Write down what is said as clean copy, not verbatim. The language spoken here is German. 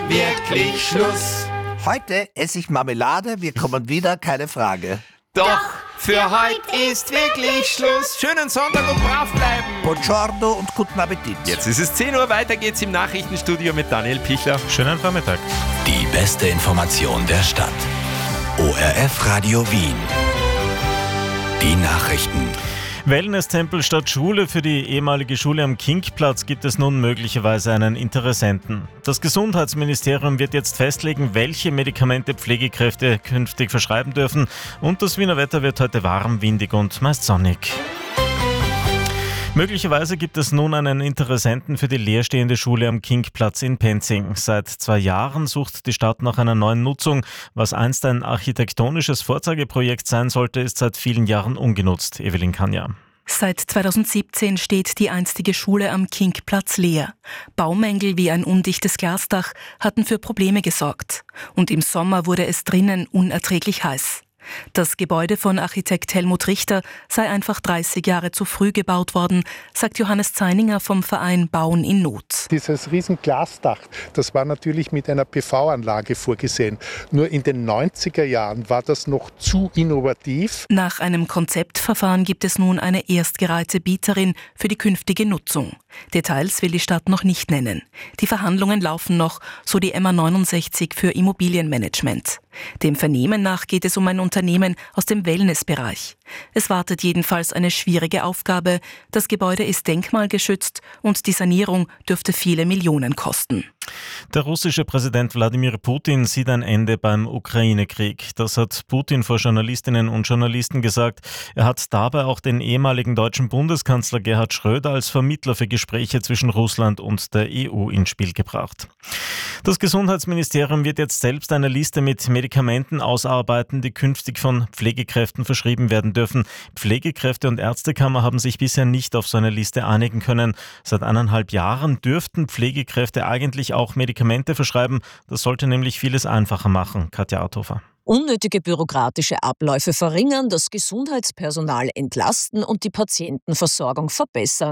wirklich Schluss. Heute esse ich Marmelade, wir kommen wieder, keine Frage. Doch, für heute ist wirklich Schluss. Schönen Sonntag und brav bleiben. Buongiorno und guten Appetit. Jetzt ist es 10 Uhr, weiter geht's im Nachrichtenstudio mit Daniel Pichler. Schönen Vormittag. Die beste Information der Stadt. ORF Radio Wien. Die Nachrichten. Wellness-Tempel statt Schule. Für die ehemalige Schule am Kingplatz gibt es nun möglicherweise einen Interessenten. Das Gesundheitsministerium wird jetzt festlegen, welche Medikamente Pflegekräfte künftig verschreiben dürfen. Und das Wiener Wetter wird heute warm, windig und meist sonnig. Möglicherweise gibt es nun einen Interessenten für die leerstehende Schule am Kingplatz in Penzing. Seit 2 Jahren sucht die Stadt nach einer neuen Nutzung. Was einst ein architektonisches Vorzeigeprojekt sein sollte, ist seit vielen Jahren ungenutzt. Evelyn Kanja. Seit 2017 steht die einstige Schule am Kingplatz leer. Baumängel wie ein undichtes Glasdach hatten für Probleme gesorgt. Und im Sommer wurde es drinnen unerträglich heiß. Das Gebäude von Architekt Helmut Richter sei einfach 30 Jahre zu früh gebaut worden, sagt Johannes Zeininger vom Verein Bauen in Not. Dieses riesen Glasdach, das war natürlich mit einer PV-Anlage vorgesehen. Nur in den 90er Jahren war das noch zu innovativ. Nach einem Konzeptverfahren gibt es nun eine erstgereihte Bieterin für die künftige Nutzung. Details will die Stadt noch nicht nennen. Die Verhandlungen laufen noch, so die MA69 für Immobilienmanagement. Dem Vernehmen nach geht es um ein Unternehmen aus dem Wellnessbereich. Es wartet jedenfalls eine schwierige Aufgabe. Das Gebäude ist denkmalgeschützt und die Sanierung dürfte viele Millionen kosten. Der russische Präsident Wladimir Putin sieht ein Ende beim Ukraine-Krieg. Das hat Putin vor Journalistinnen und Journalisten gesagt. Er hat dabei auch den ehemaligen deutschen Bundeskanzler Gerhard Schröder als Vermittler für Gespräche zwischen Russland und der EU ins Spiel gebracht. Das Gesundheitsministerium wird jetzt selbst eine Liste mit Medikamenten ausarbeiten, die künftig von Pflegekräften verschrieben werden dürfen. Pflegekräfte und Ärztekammer haben sich bisher nicht auf so eine Liste einigen können. Seit 1,5 Jahren dürften Pflegekräfte eigentlich auch Medikamente verschreiben. Das sollte nämlich vieles einfacher machen. Katja Arthofer. Unnötige bürokratische Abläufe verringern, das Gesundheitspersonal entlasten und die Patientenversorgung verbessern.